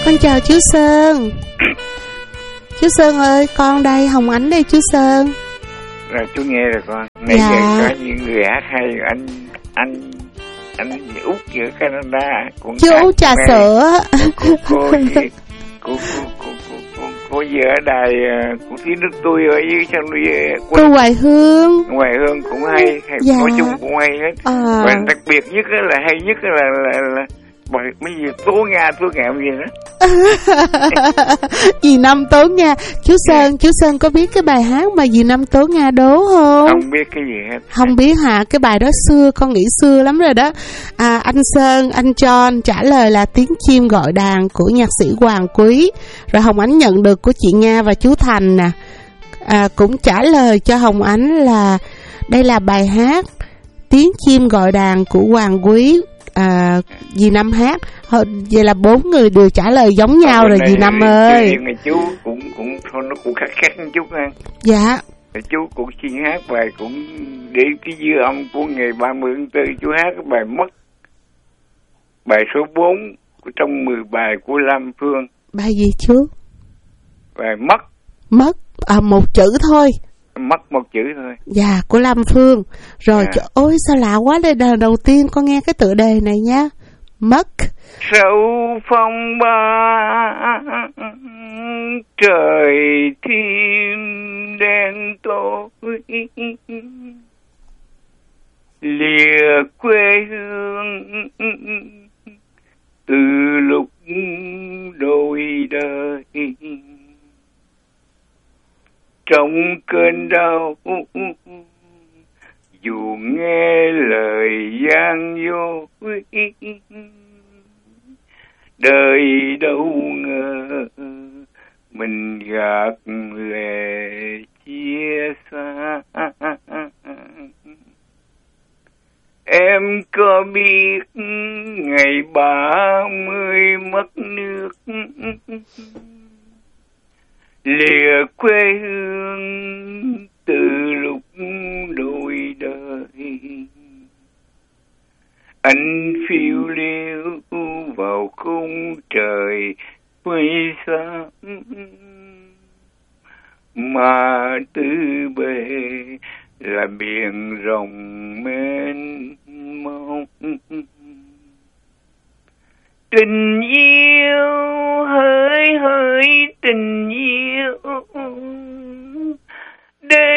Con chào chú Sơn. Chú Sơn ơi, con đây, Hồng Ánh đây chú Sơn. Rồi chú nghe rồi con. Nãy giờ có những người hát hay, anh Út ở Canada cũng chú Út trà sữa. Cô gì ở đài của tiếng nước tôi ở dưới trong cô Hoài Hương cũng hay, dạ. Nói chung cũng hay hết. Và đặc biệt nhất là hay nhất là mấy gì Tố Nga gì đó. Dì Năm Tố Nga. Chú Sơn có biết cái bài hát mà dì Năm Tố Nga đố không? Không biết cái gì hết. Không biết hả? Cái bài đó xưa, con nghĩ xưa lắm rồi đó. Anh Sơn, anh John trả lời là Tiếng Chim Gọi Đàn của nhạc sĩ Hoàng Quý. Rồi Hồng Ánh nhận được của chị Nga và chú Thành nè. Cũng trả lời cho Hồng Ánh là đây là bài hát Tiếng Chim Gọi Đàn của Hoàng Quý. Dì Năm hát. Vậy là 4 người đều trả lời giống nhau rồi dì Năm ơi. Ngày chú cũng thôi nó cũng khác một chút ha. Dạ. Chú cũng xin hát bài cũng để cái dư âm của ngày 30 tháng 4 chú hát cái bài Mất. Bài số 4 trong 10 bài của Lam Phương. Bài gì chú? Bài Mất. Mất. Một chữ thôi. Mất một chữ thôi. Dạ, của Lam Phương. Rồi, ôi sao lạ quá đây, đời đầu tiên con nghe cái tựa đề này nha. Mất. Sâu phong ba trời thêm đen tối, lìa quê hương từ lúc đôi đời. Trong cơn đau dù nghe lời gian dối, đời đâu ngờ mình gạt lệ chia xa. Em có biết ngày 30 mất nước, lìa quê hương từ lúc đôi đời. Anh phiêu lưu vào khung trời mây xám, mà tư bề là biển rộng mênh mông. Tình yêu hỡi hỡi tình yêu đến